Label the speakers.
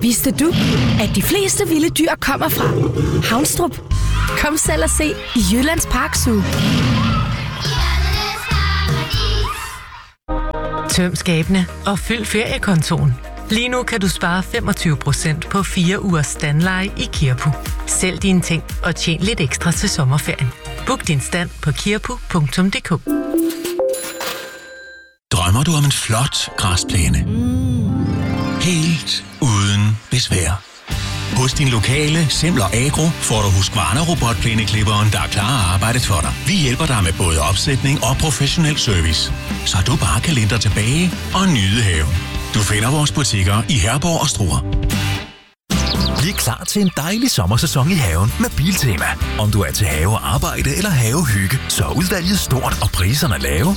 Speaker 1: Vidste du, at de fleste vilde dyr kommer fra Havnstrup? Kom selv og se i Jyllands Park Zoo.
Speaker 2: Tøm skabene og fyld feriekontoen. Lige nu kan du spare 25% på 4 ugers standleje i Kirppu. Sælg dine ting og tjen lidt ekstra til sommerferien. Book din stand på kirppu.dk.
Speaker 3: Drømmer du om en flot græsplæne? Helt uden besvær. Hos din lokale Semler Agro får du Husqvarna robotplæneklipperen, der er klar at arbejde for dig. Vi hjælper dig med både opsætning og professionel service, så du bare kan læne dig tilbage og nyde haven. Du finder vores butikker i Herborg og Struer.
Speaker 4: Bliv klar til en dejlig sommersæson i haven med Biltema. Om du er til havearbejde eller havehygge, så er udvalget stort og priserne lave.